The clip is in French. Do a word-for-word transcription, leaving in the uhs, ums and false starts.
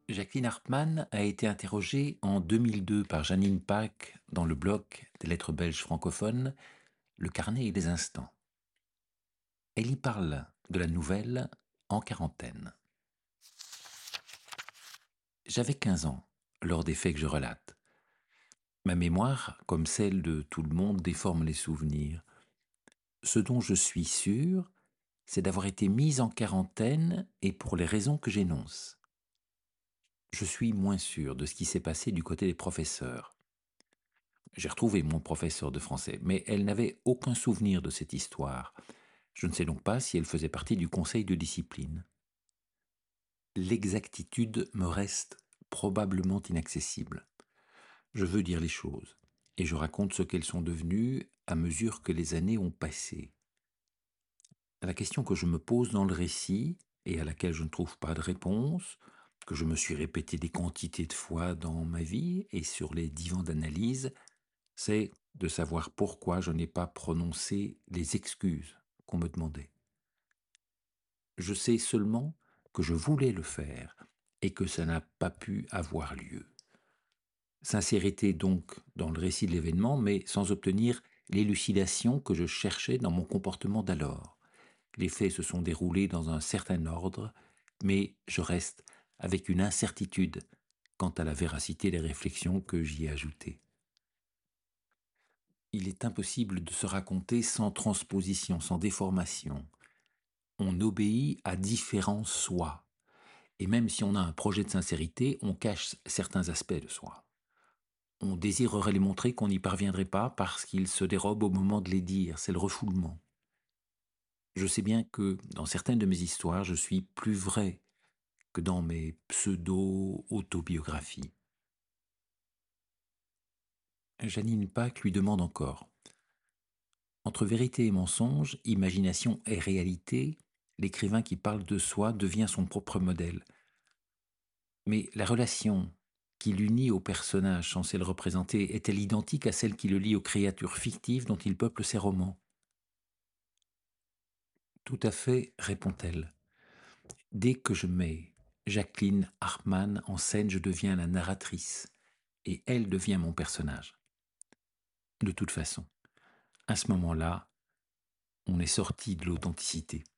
Jacqueline Hartmann a été interrogée en deux mille deux par Janine Pâques dans le blog des lettres belges francophones, Le Carnet et les Instants. Elle y parle de la nouvelle En quarantaine. J'avais quinze ans lors des faits que je relate. Ma mémoire, comme celle de tout le monde, déforme les souvenirs. Ce dont je suis sûr, c'est d'avoir été mise en quarantaine et pour les raisons que j'énonce. Je suis moins sûr de ce qui s'est passé du côté des professeurs. J'ai retrouvé mon professeur de français, mais elle n'avait aucun souvenir de cette histoire. Je ne sais donc pas si elle faisait partie du conseil de discipline. L'exactitude me reste probablement inaccessible. Je veux dire les choses, et je raconte ce qu'elles sont devenues à mesure que les années ont passé. La question que je me pose dans le récit, et à laquelle je ne trouve pas de réponse, que je me suis répété des quantités de fois dans ma vie et sur les divans d'analyse, c'est de savoir pourquoi je n'ai pas prononcé les excuses qu'on me demandait. Je sais seulement que je voulais le faire et que ça n'a pas pu avoir lieu. Sincérité donc dans le récit de l'événement, mais sans obtenir l'élucidation que je cherchais dans mon comportement d'alors. Les faits se sont déroulés dans un certain ordre, mais je reste avec une incertitude quant à la véracité des réflexions que j'y ai ajoutées. Il est impossible de se raconter sans transposition, sans déformation. On obéit à différents soi. Et même si on a un projet de sincérité, on cache certains aspects de soi. On désirerait les montrer qu'on n'y parviendrait pas parce qu'ils se dérobent au moment de les dire, c'est le refoulement. Je sais bien que dans certaines de mes histoires, je suis plus vrai que dans mes pseudo-autobiographies. Janine Pâques lui demande encore. Entre vérité et mensonge, imagination et réalité, l'écrivain qui parle de soi devient son propre modèle. Mais la relation qui l'unit au personnage censé le représenter est-elle identique à celle qui le lie aux créatures fictives dont il peuple ses romans? Tout à fait, répond-elle. Dès que je mets Jacqueline Hartmann en scène, je deviens la narratrice, et elle devient mon personnage. De toute façon, à ce moment-là, on est sorti de l'authenticité.